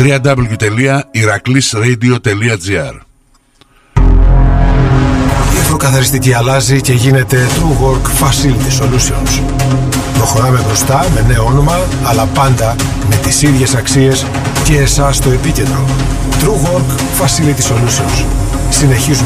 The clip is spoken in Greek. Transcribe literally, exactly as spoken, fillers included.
double-u double-u double-u τελεία ηρακλής ρέιντιο τελεία τζι άρ. Η εφροκαθαριστική αλλάζει και γίνεται True Work Facility Solutions. Προχωράμε μπροστά με νέο όνομα, αλλά πάντα με τις ίδιες αξίες και εσάς στο επίκεντρο. True Work Facility Solutions. Συνεχίζουμε